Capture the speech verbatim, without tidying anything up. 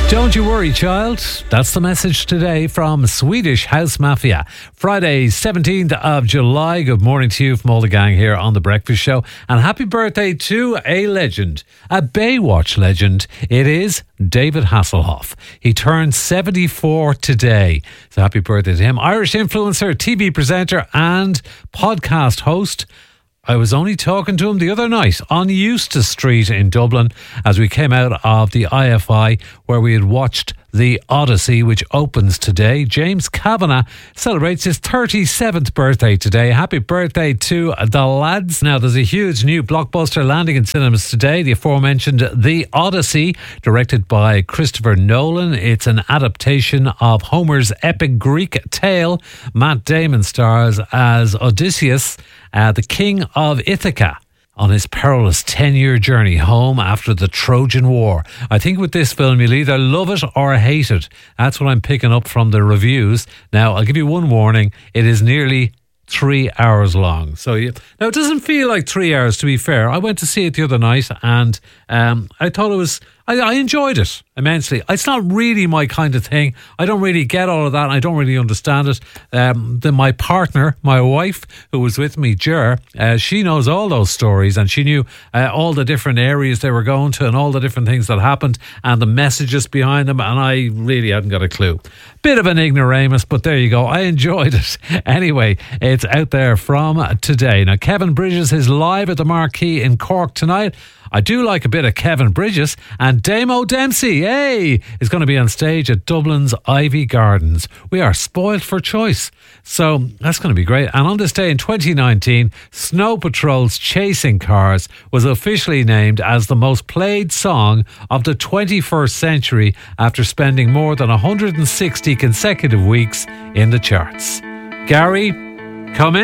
Don't you worry, child. That's the message today from Swedish House Mafia. Friday, seventeenth of July. Good morning to you from all the gang here on The Breakfast Show. And happy birthday to a legend, a Baywatch legend. It is David Hasselhoff. He turned seventy-four today. So happy birthday to him. Irish influencer, T V presenter and podcast host. I was only talking to him the other night on Eustace Street in Dublin as we came out of the I F I where we had watched The Odyssey, which opens today. James Kavanagh celebrates his thirty-seventh birthday today. Happy birthday to the lads. Now, there's a huge new blockbuster landing in cinemas today. The aforementioned The Odyssey, directed by Christopher Nolan. It's an adaptation of Homer's epic Greek tale. Matt Damon stars as Odysseus, uh, the king of Ithaca, on his perilous ten-year journey home after the Trojan War. I think with this film, you'll either love it or hate it. That's what I'm picking up from the reviews. Now, I'll give you one warning. It is nearly three hours long. So you, now, it doesn't feel like three hours, to be fair. I went to see it the other night, and um, I thought it was... I, I enjoyed it immensely. It's not really my kind of thing. I don't really get all of that. I don't really understand it. Um, then my partner, my wife, who was with me, Jer, uh, she knows all those stories, and she knew uh, all the different areas they were going to and all the different things that happened and the messages behind them, and I really hadn't got a clue. Bit of an ignoramus, but there you go. I enjoyed it. Anyway, it's out there from today. Now, Kevin Bridges is live at the Marquee in Cork tonight. I do like a bit of Kevin Bridges, and Damo Dempsey, hey, is going to be on stage at Dublin's Ivy Gardens. We are spoiled for choice. So that's going to be great. And on this day in twenty nineteen, Snow Patrol's Chasing Cars was officially named as the most played song of the twenty-first century after spending more than one hundred sixty consecutive weeks in the charts. Gary, come in.